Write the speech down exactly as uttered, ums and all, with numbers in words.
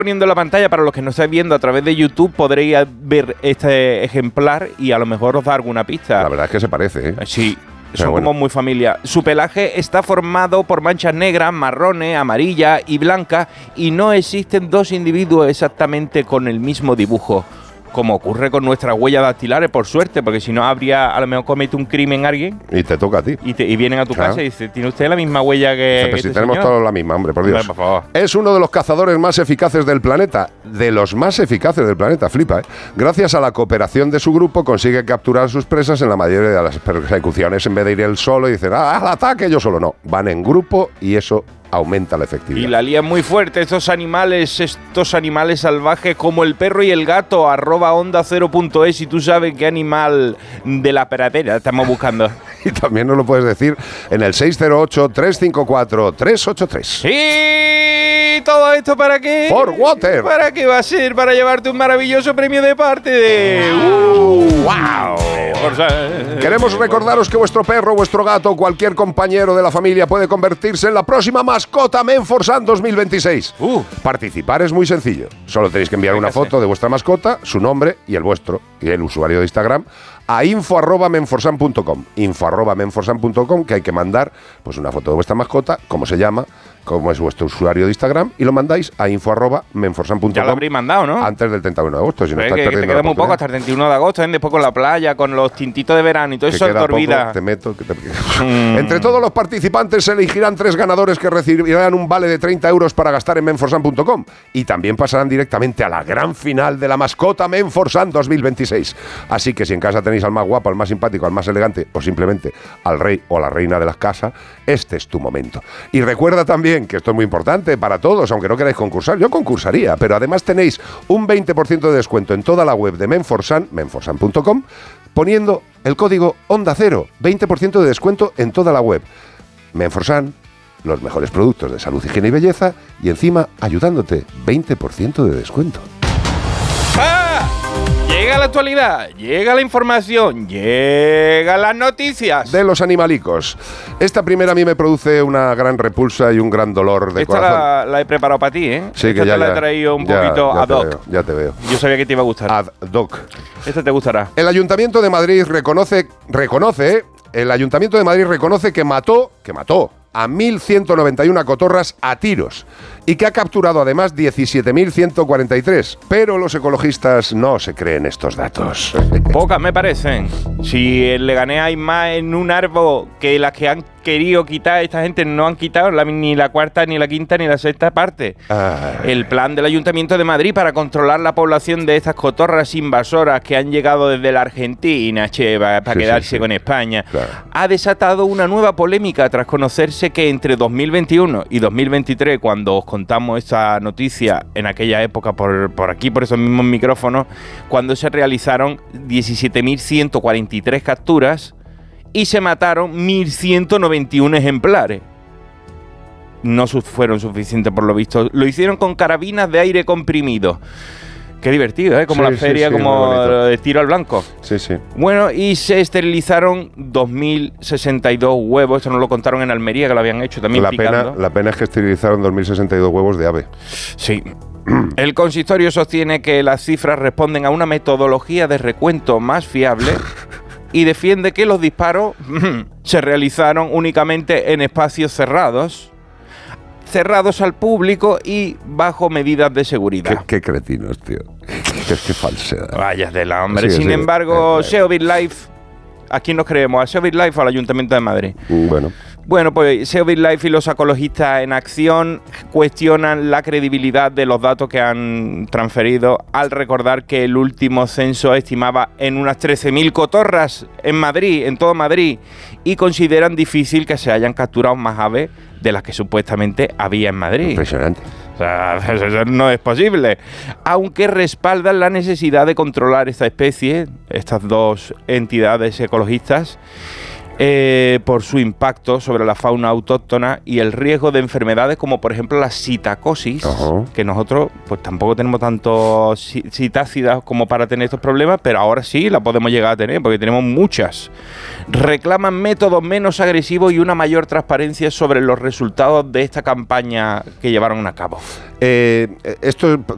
poniendo en la pantalla, para los que no estáis viendo a través de YouTube, podréis ver este ejemplar y a lo mejor os da alguna pista. La verdad es que se parece, ¿eh? Sí. Pero Son bueno. como muy familia. Su pelaje está formado por manchas negras, marrones, amarillas y blancas, y no existen dos individuos exactamente con el mismo dibujo, como ocurre con nuestras huellas dactilares, por suerte, porque si no habría, a lo mejor comete un crimen alguien Y te toca a ti. y, te, y vienen a tu Claro. casa y dicen, ¿tiene usted la misma huella que, Pero que si este tenemos señor? todos la misma, hombre, por Dios. Hombre, por favor. Es uno de los cazadores más eficaces del planeta, de los más eficaces del planeta, flipa, ¿eh? Gracias a la cooperación de su grupo consigue capturar sus presas en la mayoría de las persecuciones. En vez de ir él solo y decir, ah, al ataque, yo solo no. Van en grupo y eso aumenta la efectividad. Y la lían muy fuerte estos animales, estos animales salvajes como el perro y el gato, arroba onda cero punto es, y tú sabes qué animal de la pradera estamos buscando. Y también nos lo puedes decir en el seis cero ocho, tres cinco cuatro, tres ocho tres. ¿Y todo esto para qué? For Water. ¿Para qué va a ser? Para llevarte un maravilloso premio de parte de... Uh, ¡Wow! Forsan. Queremos recordaros que vuestro perro, vuestro gato, cualquier compañero de la familia puede convertirse en la próxima mascota Menforsan dos mil veintiséis. Uh. Participar es muy sencillo. Solo tenéis que enviar Venga, una foto sí. de vuestra mascota, su nombre y el vuestro, y el usuario de Instagram, a info arroba menforsan punto com. info arroba menforsan punto com, que hay que mandar pues una foto de vuestra mascota, cómo se llama, cómo es vuestro usuario de Instagram, y lo mandáis a info arroba menforsan punto com. Ya lo habréis mandado, ¿no? Antes del treinta y uno de agosto, si no Pero es estáis que, que te perdiendo queda la muy poco hasta oportunidad. el treinta y uno de agosto, ¿eh? Después con la playa, con los tintitos de verano y todo Que eso se te queda poco, olvida. te meto, que te... Entre todos los participantes se elegirán tres ganadores que recibirán un vale de treinta euros para gastar en menforsan punto com y también pasarán directamente a la gran final de la mascota Menforsan dos mil veintiséis. Así que si en casa tenéis al más guapo, al más simpático, al más elegante o simplemente al rey o la reina de las casas, este es tu momento. Y recuerda también que esto es muy importante para todos, aunque no queráis concursar, yo concursaría, pero además tenéis un veinte por ciento de descuento en toda la web de Menforsan, menforsan punto com, poniendo el código Onda Cero, veinte por ciento de descuento en toda la web. Menforsan, los mejores productos de salud, higiene y belleza, y encima ayudándote, veinte por ciento de descuento. ¡Ah! Llega la actualidad, llega la información, llegan las noticias. De los animalicos. Esta primera a mí me produce una gran repulsa y un gran dolor de Esta corazón. la, la he preparado para ti, ¿eh? Sí, Esta que ya, te la ya, he traído un ya, poquito ya ad te hoc. veo, ya te veo. Yo sabía que te iba a gustar. Ad hoc. Esta te gustará. El Ayuntamiento de Madrid reconoce, reconoce, el Ayuntamiento de Madrid reconoce que mató, que mató a mil ciento noventa y una cotorras a tiros y que ha capturado además diecisiete mil ciento cuarenta y tres. Pero los ecologistas no se creen estos datos. Pocas me parecen. Si en Leganés hay más en un árbol que las que han querido quitar, esta gente no han quitado la, ni la cuarta, ni la quinta, ni la sexta parte. Ay. El plan del Ayuntamiento de Madrid para controlar la población de estas cotorras invasoras que han llegado desde la Argentina, che, para Sí, quedarse sí, sí. con España, Claro. ha desatado una nueva polémica tras conocerse que entre dos mil veintiuno y dos mil veintitrés, cuando os contamos esta noticia en aquella época por, por aquí, por esos mismos micrófonos, cuando se realizaron diecisiete mil ciento cuarenta y tres capturas y se mataron mil ciento noventa y uno ejemplares. No su- fueron suficientes por lo visto. Lo hicieron con carabinas de aire comprimido. Qué divertido, ¿eh? Como Sí, la sí, feria, sí, como muy bonito. de tiro al blanco. Sí, sí. Bueno, y se esterilizaron dos mil sesenta y dos huevos. Esto nos lo contaron en Almería, que lo habían hecho también La pena, picando. la pena es que esterilizaron dos mil sesenta y dos huevos de ave. Sí. El consistorio sostiene que las cifras responden a una metodología de recuento más fiable y defiende que los disparos se realizaron únicamente en espacios cerrados, cerrados al público y bajo medidas de Qué, seguridad. qué cretinos, tío. Qué, qué falsedad. Vaya de la hombre. Sí, Sin sí. embargo, Eh, eh. Seovit Life, ¿a quién nos creemos? ¿A Seovit Life o al Ayuntamiento de Madrid? Bueno, Bueno, pues Seovit Life y los ecologistas en acción cuestionan la credibilidad de los datos que han transferido al recordar que el último censo estimaba en unas trece mil cotorras en Madrid, en todo Madrid, y consideran difícil que se hayan capturado más aves de las que supuestamente había en Madrid. impresionante. O sea, eso no es posible. Aunque respaldan la necesidad de controlar esta especie, estas dos entidades ecologistas, eh, por su impacto sobre la fauna autóctona y el riesgo de enfermedades como por ejemplo la citacosis, Ajá. que nosotros pues tampoco tenemos tanto ci- citácidas como para tener estos problemas, pero ahora sí la podemos llegar a tener porque tenemos muchas. Reclaman métodos menos agresivos y una mayor transparencia sobre los resultados de esta campaña que llevaron a cabo. Eh, esto